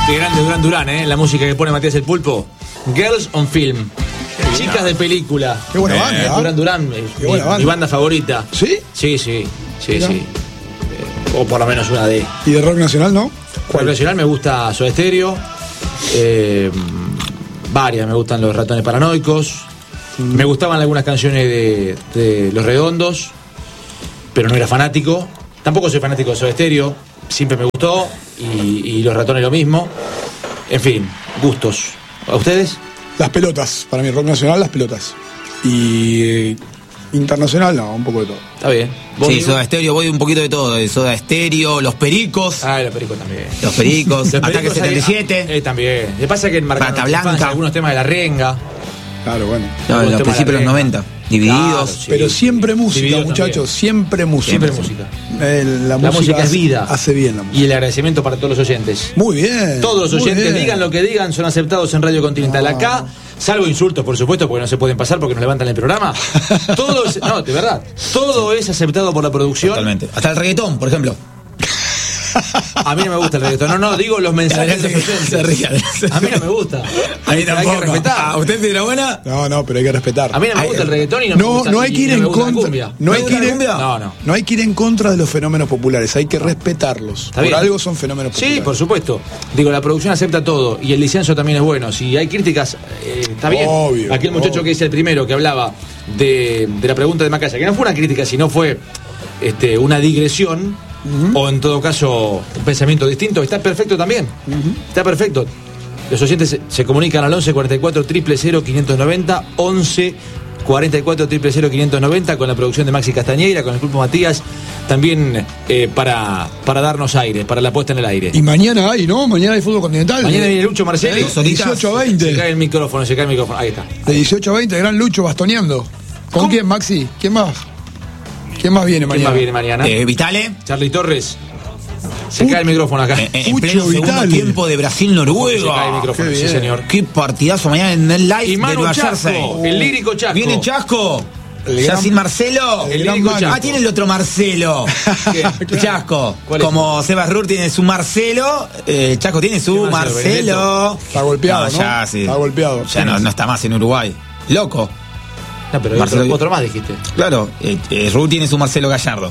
Qué grande Durán Durán, la música que pone Matías el Pulpo. Girls on Film. Chicas de película. Qué buena banda. Durán Durán, mi banda favorita. ¿Sí? Sí. O por lo menos una de. ¿Y de rock nacional no? Rock nacional me gusta Soda Stereo. Varias, me gustan Los Ratones Paranoicos. Me gustaban algunas canciones de Los Redondos, pero no era fanático. Tampoco soy fanático de Soda Stereo. Siempre me gustó. Y Los Ratones lo mismo. En fin, gustos. ¿A ustedes? Las pelotas. Para mí, rock nacional, las pelotas. Y internacional, no, un poco de todo. Está bien. Sí, Soda Stereo, voy un poquito de todo. De Soda Stereo, Los Pericos. Los Pericos también. Los Pericos, Ataque 77. También. Le pasa que Bata Blanca. Algunos temas de La Renga. Claro, bueno. No, en los principios de los 90. Divididos. Claro, sí. Pero siempre música, Divididos muchachos. Siempre música. Siempre música. La música es vida. Hace bien la música. Y el agradecimiento para todos los oyentes. Muy bien. Todos los oyentes, digan lo que digan, son aceptados en Radio Continental. Acá, salvo insultos, por supuesto, porque no se pueden pasar porque nos levantan el programa. No, de verdad. Todo es aceptado por la producción. Totalmente. Hasta el reggaetón, por ejemplo. A mí no me gusta el reggaetón. No, digo los mensajes de los oyentes. Se ríe. A mí no me gusta. A mí tampoco. Hay que respetar. ¿A usted tiene buena? No, pero hay que respetar. A mí no me gusta el reggaetón y no me gusta. No hay que ir en contra. No hay que ir en contra de los fenómenos populares. Hay que respetarlos. Por algo son fenómenos populares. Sí, por supuesto. Digo, la producción acepta todo y el licencio también es bueno. Si hay críticas, está bien. Obvio. Aquel muchacho que es el primero que hablaba de la pregunta de Macaya, que no fue una crítica, sino fue una digresión. O en todo caso un pensamiento distinto, está perfecto también. Está perfecto. Los oyentes se comunican al 11 44 000 590, 11 44 000 590 con la producción de Maxi Castañeira, con el Pulpo Matías, también para darnos aire, para la puesta en el aire. Y mañana hay, ¿no? Mañana hay fútbol continental. Mañana viene Lucho Marcelli. De 18 a 20. Se cae el micrófono, ahí está. De 18 a 20, gran Lucho bastoneando. ¿Con quién, Maxi? ¿Quién más? ¿Quién más viene mañana? Vitale. Charly Torres. Se cae el micrófono acá. En pleno segundo tiempo de Brasil-Noruega. Se cae el micrófono, sí señor. Qué partidazo mañana en el live y Manu de Nueva Chasco, Jersey. el lírico Chasco. Viene Chasco. Ya sin Marcelo. El lírico Chasco. Tiene el otro Marcelo. Chasco. Como Sebas Rur tiene su Marcelo, Chasco tiene su Marcelo. Está golpeado, ¿no? Ya, sí. Está golpeado. Ya no está más en Uruguay. Loco. No, pero otro más dijiste. Claro, Rur tiene su Marcelo Gallardo.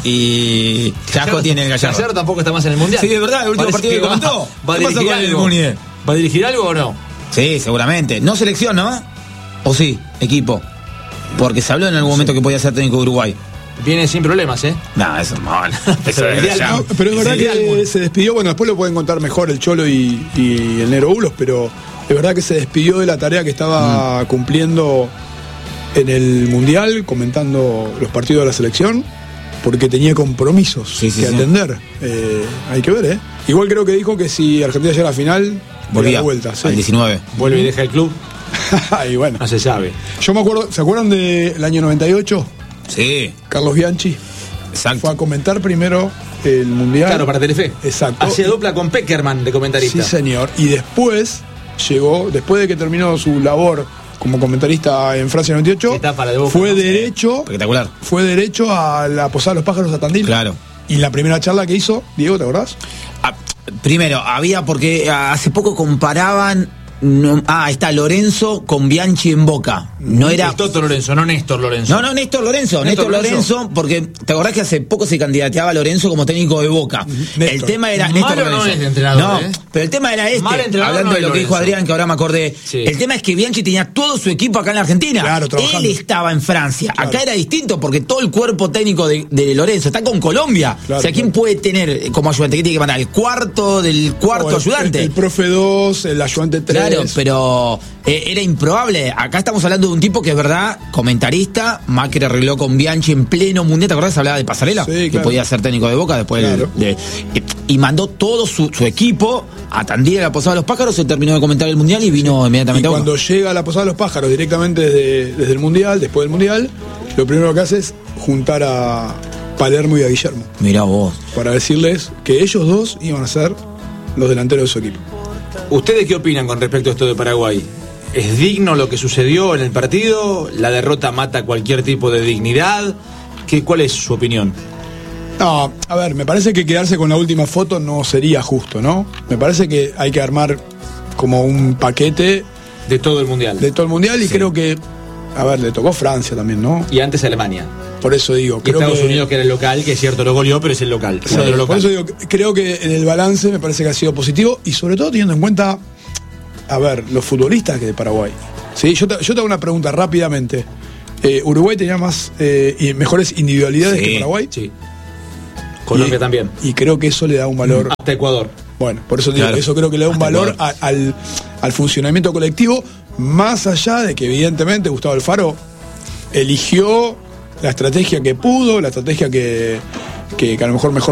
Y Chasco tiene el Gallardo. Gallardo tampoco está más en el Mundial. Sí, de verdad, el último partido que comentó. ¿Va a dirigir algo? ¿Va a dirigir algo o no? Sí, seguramente. No selección, ¿no? ¿O sí? Equipo. Porque se habló en algún momento que podía ser técnico de Uruguay. Viene sin problemas, ¿eh? No, eso es mal. Pero es verdad que se despidió. Bueno, después lo pueden contar mejor el Cholo y el Negro Bulos, pero es verdad que se despidió de la tarea que estaba cumpliendo en el Mundial, comentando los partidos de la selección, porque tenía compromisos que atender. Hay que ver, ¿eh? Igual creo que dijo que si Argentina llega a la final, volvía a vuelta. Al 19. Vuelve y deja el club. Y bueno. No se sabe. Yo me acuerdo, ¿se acuerdan del año 98? Sí. Carlos Bianchi. Exacto. Fue a comentar primero el Mundial. Claro, para Telefe. Exacto. Hacía dupla con Peckerman de comentarista. Sí, señor. Y después después de que terminó su labor como comentarista en Francia 98, fue derecho. Espectacular. Fue derecho a la Posada de los Pájaros a Tandil. Claro. Y la primera charla que hizo, Diego, ¿te acordás? Primero, había, porque hace poco comparaban. Está Lorenzo con Bianchi en Boca. No era Toto Lorenzo, no Néstor Lorenzo. No, Néstor Lorenzo, porque te acordás que hace poco se candidateaba a Lorenzo como técnico de Boca. El tema era Néstor Lorenzo. No es entrenador, pero el tema era hablando de lo que dijo Adrián, que ahora me acordé. Sí. El tema es que Bianchi tenía todo su equipo acá en la Argentina. Claro, trabajando. Él estaba en Francia. Claro. Acá era distinto porque todo el cuerpo técnico de Lorenzo está con Colombia. Claro, o sea, ¿quién puede tener como ayudante? ¿Qué tiene que mandar? ¿El cuarto ayudante? El profe 2, el ayudante 3. Claro, pero era improbable. Acá estamos hablando de un tipo que es verdad, comentarista. Macri arregló con Bianchi en pleno Mundial. ¿Te acordás? Hablaba de Pasarela, sí, claro, que podía ser técnico de Boca después y mandó todo su equipo a Tandil a la Posada de los Pájaros. Se terminó de comentar el Mundial y vino inmediatamente a Boca. Cuando llega a la Posada de los Pájaros directamente desde el Mundial, después del Mundial, lo primero que hace es juntar a Palermo y a Guillermo. Mirá vos. Para decirles que ellos dos iban a ser los delanteros de su equipo. ¿Ustedes qué opinan con respecto a esto de Paraguay? ¿Es digno lo que sucedió en el partido? ¿La derrota mata cualquier tipo de dignidad? ¿Cuál es su opinión? No, a ver, me parece que quedarse con la última foto no sería justo, ¿no? Me parece que hay que armar como un paquete de todo el mundial. De todo el mundial y creo que, a ver, le tocó Francia también, ¿no? Y antes Alemania. Por eso digo, creo que Estados Unidos, que era el local, que es cierto, lo goleó, pero es el local. Sí, por eso digo, creo que en el balance me parece que ha sido positivo y sobre todo teniendo en cuenta, a ver, los futbolistas que de Paraguay. Sí, yo te hago una pregunta rápidamente. ¿Uruguay tenía más y mejores individualidades que Paraguay? Sí. Colombia también. Y creo que eso le da un valor. Hasta Ecuador. Bueno, por eso digo, eso creo que le da un valor al funcionamiento colectivo, más allá de que evidentemente Gustavo Alfaro eligió la estrategia que pudo, la estrategia que a lo mejor